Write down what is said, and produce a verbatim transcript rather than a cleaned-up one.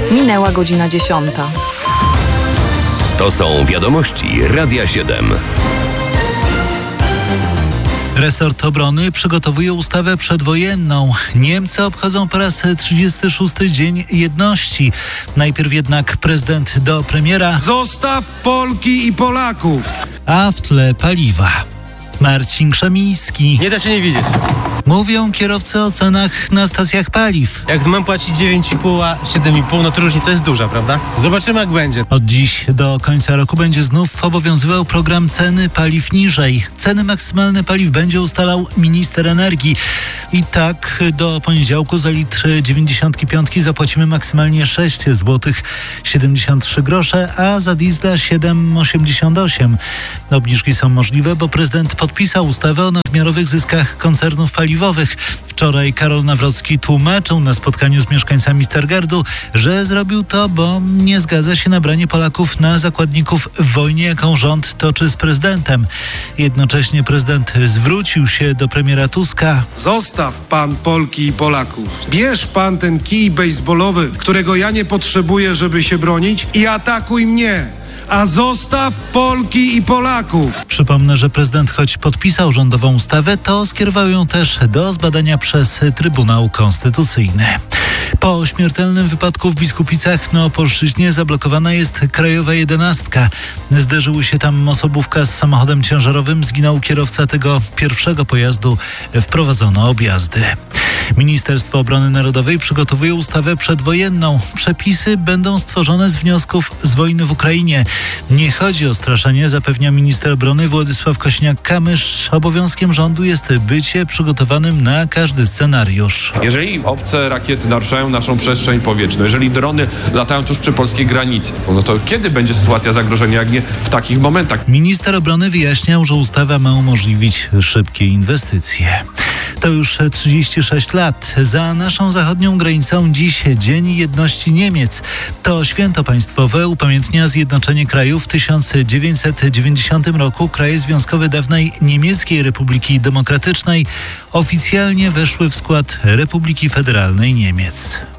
Minęła godzina dziesiąta. To są wiadomości Radia siedem. Resort obrony przygotowuje ustawę przedwojenną. Niemcy obchodzą po raz trzydziesty szósty Dzień Jedności. Najpierw jednak prezydent do premiera. Zostaw Polki i Polaków! A w tle paliwa. Marcin Krzemiński. Nie da się nie widzieć. Mówią kierowcy o cenach na stacjach paliw. Jak mam płacić dziewięć i pół, a siedem i pół, no to różnica jest duża, prawda? Zobaczymy, jak będzie. Od dziś do końca roku będzie znów obowiązywał program ceny paliw niżej. Ceny maksymalne paliw będzie ustalał minister energii. I tak do poniedziałku za litr dziewięćdziesiąt pięć zapłacimy maksymalnie sześć złotych siedemdziesiąt trzy grosze, a za diesla siedem złotych osiemdziesiąt osiem. Obniżki są możliwe, bo prezydent podpisał ustawę o nadmiarowych zyskach koncernów paliwowych. Wczoraj Karol Nawrocki tłumaczył na spotkaniu z mieszkańcami Stargardu, że zrobił to, bo nie zgadza się na branie Polaków na zakładników w wojnie, jaką rząd toczy z prezydentem. Jednocześnie prezydent zwrócił się do premiera Tuska. Zostaw pan Polki i Polaków. Bierz pan ten kij bejsbolowy, którego ja nie potrzebuję, żeby się bronić, i atakuj mnie. A zostaw Polki i Polaków. Przypomnę, że prezydent, choć podpisał rządową ustawę, to skierował ją też do zbadania przez Trybunał Konstytucyjny. Po śmiertelnym wypadku w Biskupicach na Opolszczyźnie zablokowana jest krajowa jedenastka. Zderzyły się tam osobówka z samochodem ciężarowym. Zginął kierowca tego pierwszego pojazdu. Wprowadzono objazdy. Ministerstwo Obrony Narodowej przygotowuje ustawę przedwojenną. Przepisy będą stworzone z wniosków z wojny w Ukrainie. Nie chodzi o straszenie, zapewnia minister obrony Władysław Kosiniak-Kamysz. Obowiązkiem rządu jest bycie przygotowanym na każdy scenariusz. Jeżeli obce rakiety naruszają naszą przestrzeń powietrzną, jeżeli drony latają tuż przy polskiej granicy, no to kiedy będzie sytuacja zagrożenia, jak nie w takich momentach? Minister obrony wyjaśniał, że ustawa ma umożliwić szybkie inwestycje. To już trzydzieści sześć lat. Za naszą zachodnią granicą dziś Dzień Jedności Niemiec. To święto państwowe upamiętnia zjednoczenie kraju. W tysiąc dziewięćset dziewięćdziesiątym roku kraje związkowe dawnej Niemieckiej Republiki Demokratycznej oficjalnie weszły w skład Republiki Federalnej Niemiec.